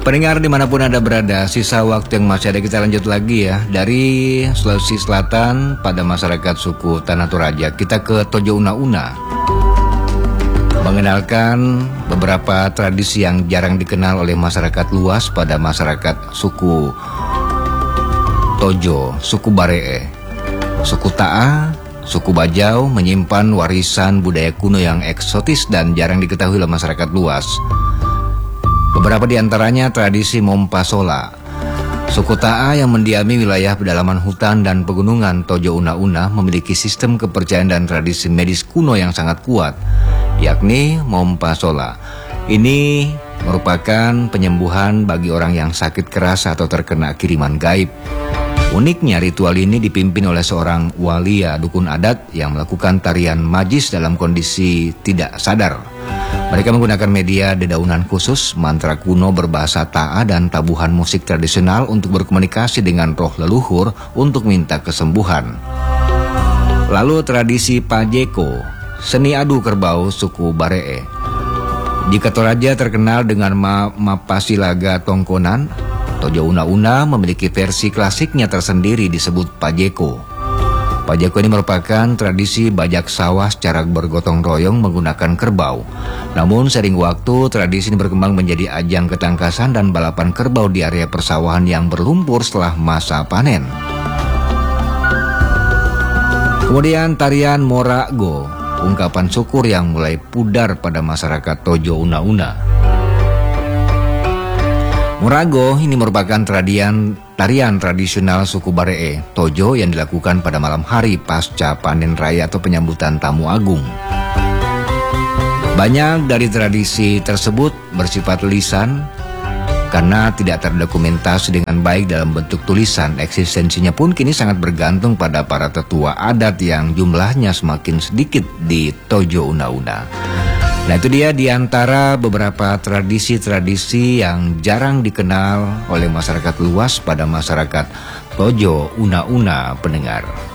Pendengar dimanapun Anda berada, sisa waktu yang masih ada kita lanjut lagi ya. Dari Sulawesi Selatan pada masyarakat suku Tanah Toraja, kita ke Tojo Una-Una. Mengenalkan beberapa tradisi yang jarang dikenal oleh masyarakat luas pada masyarakat suku Tojo, suku Baree, suku Ta'a, suku Bajau menyimpan warisan budaya kuno yang eksotis dan jarang diketahui oleh masyarakat luas. Beberapa di antaranya tradisi Mompasola. Suku Ta'a yang mendiami wilayah pedalaman hutan dan pegunungan Tojo Una-Una memiliki sistem kepercayaan dan tradisi medis kuno yang sangat kuat, yakni Mompasola. Ini merupakan penyembuhan bagi orang yang sakit keras atau terkena kiriman gaib. Uniknya ritual ini dipimpin oleh seorang walia dukun adat yang melakukan tarian magis dalam kondisi tidak sadar. Mereka menggunakan media dedaunan khusus, mantra kuno berbahasa Ta'a dan tabuhan musik tradisional untuk berkomunikasi dengan roh leluhur untuk minta kesembuhan. Lalu tradisi Pajeko, seni adu kerbau suku Baree. Jika Toraja terkenal dengan Mapasilaga Tongkonan, Tojo Una-Una memiliki versi klasiknya tersendiri disebut Pajeko. Pajeko ini merupakan tradisi bajak sawah secara bergotong royong menggunakan kerbau. Namun sering waktu tradisi ini berkembang menjadi ajang ketangkasan dan balapan kerbau di area persawahan yang berlumpur setelah masa panen. Kemudian tarian Morago, ungkapan syukur yang mulai pudar pada masyarakat Tojo Una-Una. Morago ini merupakan tarian tradisional suku Baree, Tojo yang dilakukan pada malam hari pasca panen raya atau penyambutan tamu agung. Banyak dari tradisi tersebut bersifat lisan karena tidak terdokumentasi dengan baik dalam bentuk tulisan. Eksistensinya pun kini sangat bergantung pada para tetua adat yang jumlahnya semakin sedikit di Tojo Una-Una. Nah, itu dia di antara beberapa tradisi-tradisi yang jarang dikenal oleh masyarakat luas pada masyarakat Tojo Una-Una, pendengar.